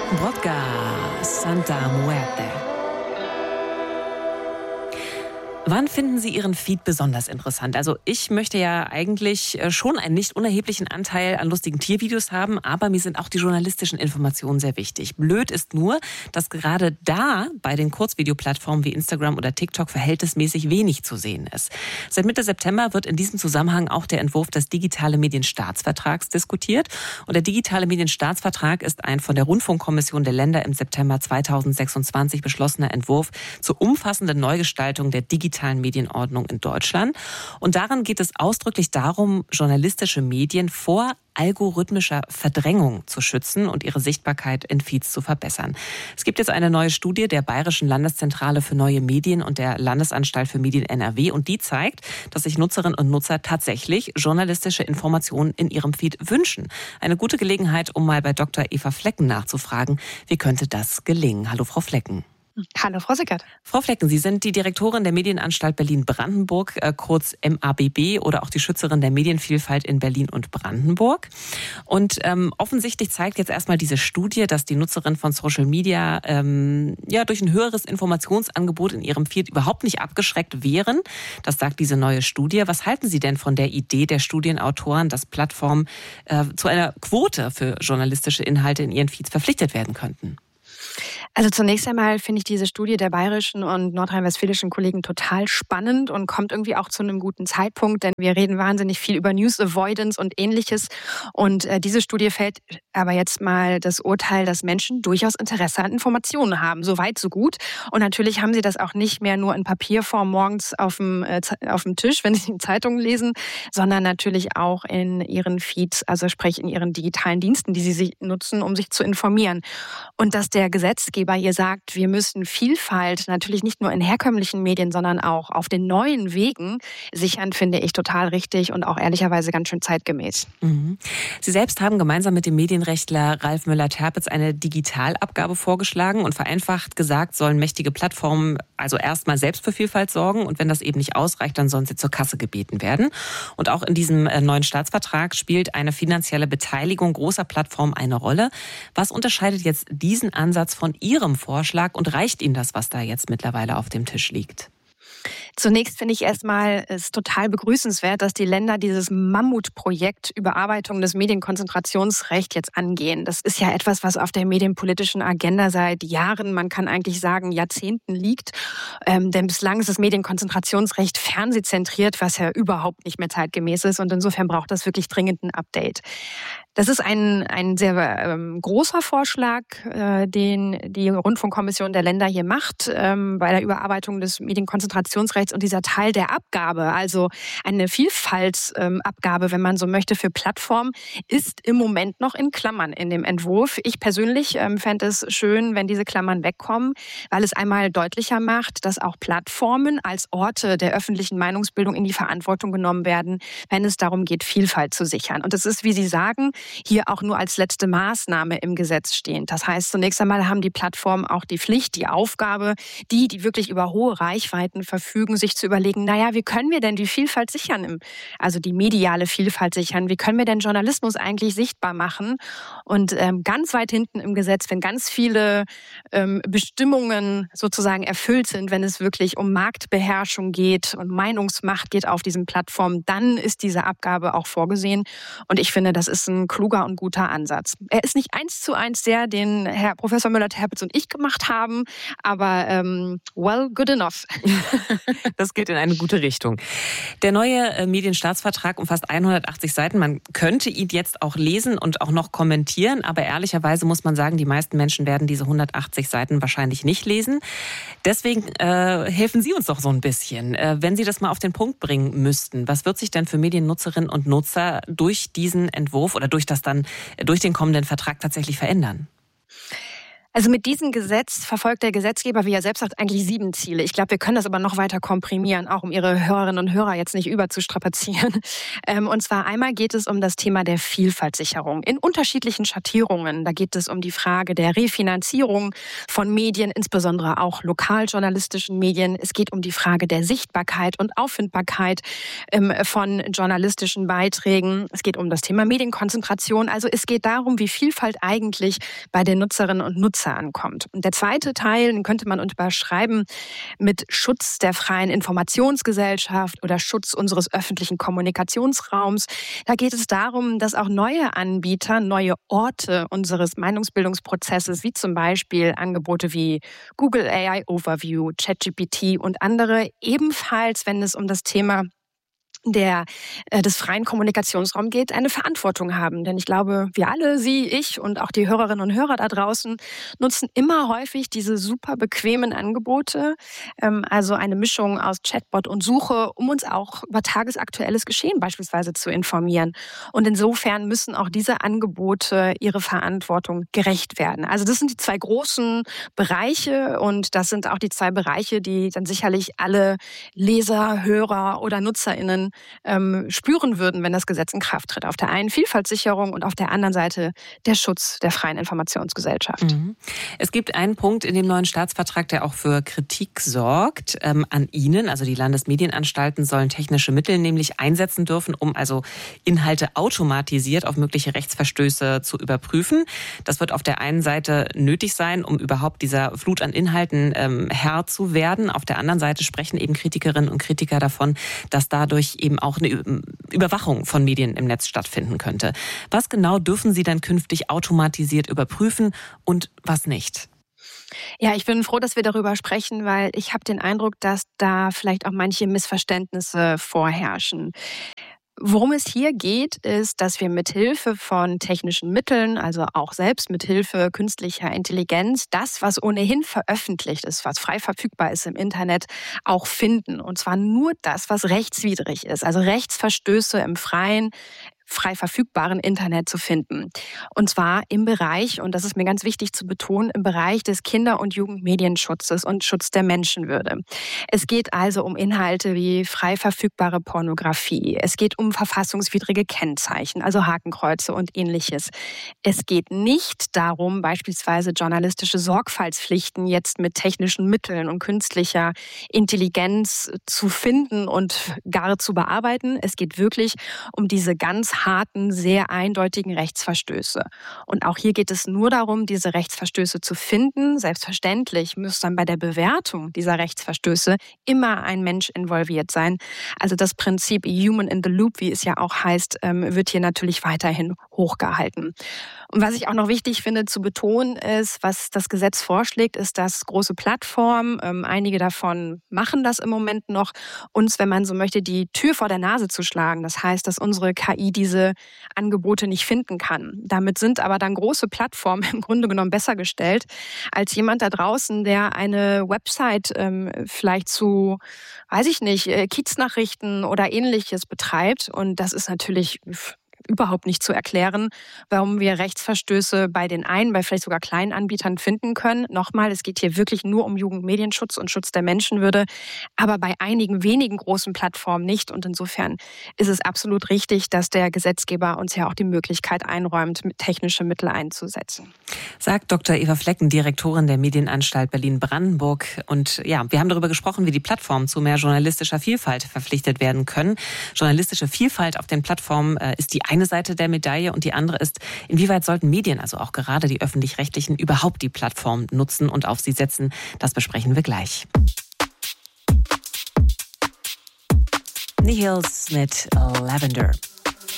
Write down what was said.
Brodka, Santa Muerte. Wann finden Sie Ihren Feed besonders interessant? Also ich möchte ja eigentlich schon einen nicht unerheblichen Anteil an lustigen Tiervideos haben, aber mir sind auch die journalistischen Informationen sehr wichtig. Blöd ist nur, dass gerade da bei den Kurzvideoplattformen wie Instagram oder TikTok verhältnismäßig wenig zu sehen ist. Seit Mitte September wird in diesem Zusammenhang auch der Entwurf des Digitale Medienstaatsvertrags diskutiert. Und der Digitale Medienstaatsvertrag ist ein von der Rundfunkkommission der Länder im September 2026 beschlossener Entwurf zur umfassenden Neugestaltung der digitalen Medienordnung in Deutschland. Und darin geht es ausdrücklich darum, journalistische Medien vor algorithmischer Verdrängung zu schützen und ihre Sichtbarkeit in Feeds zu verbessern. Es gibt jetzt eine neue Studie der Bayerischen Landeszentrale für neue Medien und der Landesanstalt für Medien NRW und die zeigt, dass sich Nutzerinnen und Nutzer tatsächlich journalistische Informationen in ihrem Feed wünschen. Eine gute Gelegenheit, um mal bei Dr. Eva Flecken nachzufragen, wie könnte das gelingen? Hallo, Frau Flecken. Hallo, Frau Sickert. Frau Flecken, Sie sind die Direktorin der Medienanstalt Berlin-Brandenburg, kurz MABB, oder auch die Schützerin der Medienvielfalt in Berlin und Brandenburg. Und offensichtlich zeigt jetzt erstmal diese Studie, dass die Nutzerinnen von Social Media durch ein höheres Informationsangebot in ihrem Feed überhaupt nicht abgeschreckt wären. Das sagt diese neue Studie. Was halten Sie denn von der Idee der Studienautoren, dass Plattformen zu einer Quote für journalistische Inhalte in ihren Feeds verpflichtet werden könnten? Also zunächst einmal finde ich diese Studie der bayerischen und nordrhein-westfälischen Kollegen total spannend und kommt irgendwie auch zu einem guten Zeitpunkt, denn wir reden wahnsinnig viel über News Avoidance und Ähnliches. Und diese Studie fällt aber jetzt mal das Urteil, dass Menschen durchaus Interesse an Informationen haben. So weit, so gut. Und natürlich haben sie das auch nicht mehr nur in Papierform morgens auf dem Tisch, wenn sie die Zeitungen lesen, sondern natürlich auch in ihren Feeds, also sprich in ihren digitalen Diensten, die sie nutzen, um sich zu informieren. Und dass der Gesetzgeber hier sagt, wir müssen Vielfalt natürlich nicht nur in herkömmlichen Medien, sondern auch auf den neuen Wegen sichern, finde ich total richtig und auch ehrlicherweise ganz schön zeitgemäß. Mhm. Sie selbst haben gemeinsam mit dem Medienrechtler Ralf Müller-Terpitz eine Digitalabgabe vorgeschlagen und vereinfacht gesagt, sollen mächtige Plattformen also erstmal selbst für Vielfalt sorgen und wenn das eben nicht ausreicht, dann sollen sie zur Kasse gebeten werden. Und auch in diesem neuen Staatsvertrag spielt eine finanzielle Beteiligung großer Plattformen eine Rolle. Was unterscheidet jetzt diesen Ansatz von Ihrem Vorschlag und reicht Ihnen das, was da jetzt mittlerweile auf dem Tisch liegt? Zunächst finde ich erstmal es total begrüßenswert, dass die Länder dieses Mammutprojekt Überarbeitung des Medienkonzentrationsrechts jetzt angehen. Das ist ja etwas, was auf der medienpolitischen Agenda seit Jahren, man kann eigentlich sagen Jahrzehnten liegt. Denn bislang ist das Medienkonzentrationsrecht fernsehzentriert, was ja überhaupt nicht mehr zeitgemäß ist. Und insofern braucht das wirklich dringend ein Update. Das ist ein sehr großer Vorschlag, den die Rundfunkkommission der Länder hier macht bei der Überarbeitung des Medienkonzentrationsrechts und dieser Teil der Abgabe, also eine Vielfaltsabgabe, wenn man so möchte, für Plattformen, ist im Moment noch in Klammern in dem Entwurf. Ich persönlich fände es schön, wenn diese Klammern wegkommen, weil es einmal deutlicher macht, dass auch Plattformen als Orte der öffentlichen Meinungsbildung in die Verantwortung genommen werden, wenn es darum geht, Vielfalt zu sichern. Und es ist, wie Sie sagen, hier auch nur als letzte Maßnahme im Gesetz stehend. Das heißt, zunächst einmal haben die Plattformen auch die Pflicht, die Aufgabe, die wirklich über hohe Reichweiten verfügen, sich zu überlegen, wie können wir denn die Vielfalt sichern, also die mediale Vielfalt sichern, wie können wir denn Journalismus eigentlich sichtbar machen? Und ganz weit hinten im Gesetz, wenn ganz viele Bestimmungen sozusagen erfüllt sind, wenn es wirklich um Marktbeherrschung geht und Meinungsmacht geht auf diesen Plattformen, dann ist diese Abgabe auch vorgesehen. Und ich finde, das ist ein kluger und guter Ansatz. Er ist nicht 1:1 der, den Herr Professor Müller-Terpitz und ich gemacht haben, aber good enough. Das geht in eine gute Richtung. Der neue Medienstaatsvertrag umfasst 180 Seiten. Man könnte ihn jetzt auch lesen und auch noch kommentieren, aber ehrlicherweise muss man sagen, die meisten Menschen werden diese 180 Seiten wahrscheinlich nicht lesen. Deswegen helfen Sie uns doch so ein bisschen. Wenn Sie das mal auf den Punkt bringen müssten, was wird sich denn für Mediennutzerinnen und Nutzer durch diesen Entwurf oder durch den kommenden Vertrag tatsächlich verändern? Also mit diesem Gesetz verfolgt der Gesetzgeber, wie er selbst sagt, eigentlich 7 Ziele. Ich glaube, wir können das aber noch weiter komprimieren, auch um Ihre Hörerinnen und Hörer jetzt nicht überzustrapazieren. Und zwar einmal geht es um das Thema der Vielfaltssicherung in unterschiedlichen Schattierungen. Da geht es um die Frage der Refinanzierung von Medien, insbesondere auch lokaljournalistischen Medien. Es geht um die Frage der Sichtbarkeit und Auffindbarkeit von journalistischen Beiträgen. Es geht um das Thema Medienkonzentration. Also es geht darum, wie Vielfalt eigentlich bei den Nutzerinnen und Nutzern ankommt. Und der zweite Teil, den könnte man überschreiben mit Schutz der freien Informationsgesellschaft oder Schutz unseres öffentlichen Kommunikationsraums. Da geht es darum, dass auch neue Anbieter, neue Orte unseres Meinungsbildungsprozesses, wie zum Beispiel Angebote wie Google AI Overview, ChatGPT und andere, ebenfalls, wenn es um das Thema des freien Kommunikationsraums geht, eine Verantwortung haben. Denn ich glaube, wir alle, Sie, ich und auch die Hörerinnen und Hörer da draußen nutzen immer häufig diese super bequemen Angebote, also eine Mischung aus Chatbot und Suche, um uns auch über tagesaktuelles Geschehen beispielsweise zu informieren. Und insofern müssen auch diese Angebote ihre Verantwortung gerecht werden. Also das sind die 2 großen Bereiche und das sind auch die 2 Bereiche, die dann sicherlich alle Leser, Hörer oder NutzerInnen spüren würden, wenn das Gesetz in Kraft tritt. Auf der einen Vielfaltssicherung und auf der anderen Seite der Schutz der freien Informationsgesellschaft. Es gibt einen Punkt in dem neuen Staatsvertrag, der auch für Kritik sorgt. An Ihnen, also die Landesmedienanstalten, sollen technische Mittel nämlich einsetzen dürfen, um also Inhalte automatisiert auf mögliche Rechtsverstöße zu überprüfen. Das wird auf der einen Seite nötig sein, um überhaupt dieser Flut an Inhalten Herr zu werden. Auf der anderen Seite sprechen eben Kritikerinnen und Kritiker davon, dass dadurch eben auch eine Überwachung von Medien im Netz stattfinden könnte. Was genau dürfen Sie dann künftig automatisiert überprüfen und was nicht? Ja, ich bin froh, dass wir darüber sprechen, weil ich habe den Eindruck, dass da vielleicht auch manche Missverständnisse vorherrschen. Worum es hier geht, ist, dass wir mithilfe von technischen Mitteln, also auch selbst mithilfe künstlicher Intelligenz, das, was ohnehin veröffentlicht ist, was frei verfügbar ist im Internet, auch finden. Und zwar nur das, was rechtswidrig ist, also Rechtsverstöße im frei verfügbaren Internet zu finden. Und zwar im Bereich, und das ist mir ganz wichtig zu betonen, im Bereich des Kinder- und Jugendmedienschutzes und Schutz der Menschenwürde. Es geht also um Inhalte wie frei verfügbare Pornografie. Es geht um verfassungswidrige Kennzeichen, also Hakenkreuze und Ähnliches. Es geht nicht darum, beispielsweise journalistische Sorgfaltspflichten jetzt mit technischen Mitteln und künstlicher Intelligenz zu finden und gar zu bearbeiten. Es geht wirklich um diese ganz harten, sehr eindeutigen Rechtsverstöße. Und auch hier geht es nur darum, diese Rechtsverstöße zu finden. Selbstverständlich muss dann bei der Bewertung dieser Rechtsverstöße immer ein Mensch involviert sein. Also das Prinzip Human in the Loop, wie es ja auch heißt, wird hier natürlich weiterhin hochgehalten. Und was ich auch noch wichtig finde zu betonen ist, was das Gesetz vorschlägt, ist, dass große Plattformen, einige davon machen das im Moment noch, uns, wenn man so möchte, die Tür vor der Nase zu schlagen. Das heißt, dass unsere KI diese Angebote nicht finden kann. Damit sind aber dann große Plattformen im Grunde genommen besser gestellt als jemand da draußen, der eine Website vielleicht zu, weiß ich nicht, Kieznachrichten oder Ähnliches betreibt. Und das ist natürlich überhaupt nicht zu erklären, warum wir Rechtsverstöße bei den einen, bei vielleicht sogar kleinen Anbietern finden können. Nochmal, es geht hier wirklich nur um Jugendmedienschutz und Schutz der Menschenwürde, aber bei einigen wenigen großen Plattformen nicht. Und insofern ist es absolut richtig, dass der Gesetzgeber uns ja auch die Möglichkeit einräumt, technische Mittel einzusetzen. Sagt Dr. Eva Flecken, Direktorin der Medienanstalt Berlin-Brandenburg. Und ja, wir haben darüber gesprochen, wie die Plattformen zu mehr journalistischer Vielfalt verpflichtet werden können. Journalistische Vielfalt auf den Plattformen ist die eine Seite der Medaille und die andere ist, inwieweit sollten Medien, also auch gerade die öffentlich-rechtlichen, überhaupt die Plattform nutzen und auf sie setzen? Das besprechen wir gleich. Nihils mit Lavender.